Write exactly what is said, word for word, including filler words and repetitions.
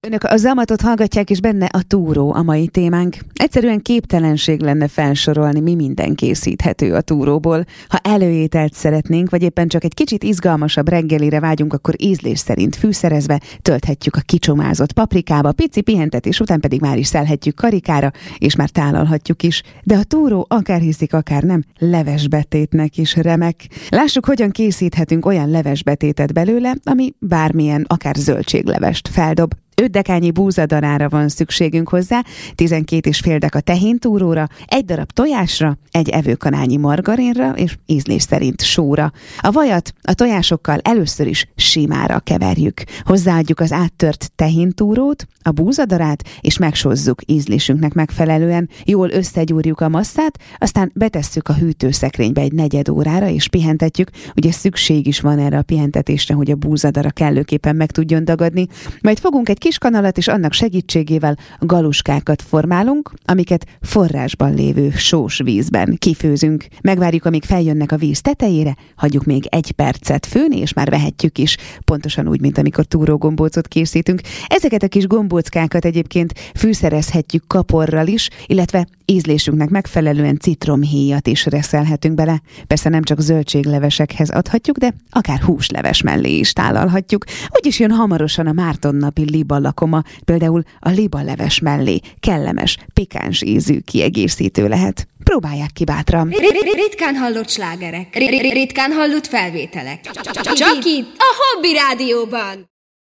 Önök a Zamatot hallgatják, és benne a túró a mai témánk. Egyszerűen képtelenség lenne felsorolni, mi minden készíthető a túróból. Ha előételt szeretnénk, vagy éppen csak egy kicsit izgalmasabb reggelire vágyunk, akkor ízlés szerint fűszerezve tölthetjük a kicsomázott paprikába, pici pihentetés után pedig már is szelhetjük karikára, és már tálalhatjuk is. De a túró, akár hiszik, akár nem, levesbetétnek is remek. Lássuk, hogyan készíthetünk olyan levesbetétet belőle, ami bármilyen, akár zöldséglevest feldob. öt dekányi búzadarára van szükségünk hozzá, tizenkét és fél deka tehéntúróra, egy darab tojásra, egy evőkanálnyi margarinra és ízlés szerint sóra. A vajat a tojásokkal először is simára keverjük. Hozzáadjuk az áttört tehéntúrót, a búzadarát, és megsózzuk ízlésünknek megfelelően. Jól összegyúrjuk a masszát, aztán betesszük a hűtőszekrénybe egy negyed órára, és pihentetjük. Ugye szükség is van erre a pihentetésre, hogy a búzadara kellőképpen meg tudjon dagadni. Majd fogunk egy kis kanalat, és annak segítségével galuskákat formálunk, amiket forrásban lévő sós vízben kifőzünk. Megvárjuk, amíg feljönnek a víz tetejére, hagyjuk még egy percet főni, és már vehetjük is, pontosan úgy, mint amikor túrógombócot készítünk. Ezeket a kis gombóckákat egyébként fűszerezhetjük kaporral is, illetve ízlésünknek megfelelően citromhéjat is reszelhetünk bele. Persze nem csak zöldséglevesekhez adhatjuk, de akár húsleves mellé is tálalhatjuk. Úgyis jön hamarosan a Mártonnapi libalakoma, például a libaleves mellé kellemes, pikáns ízű kiegészítő lehet. Próbálják ki bátran! Ritkán hallott slágerek, ritkán hallott felvételek. Csak itt, a Hobby Rádióban!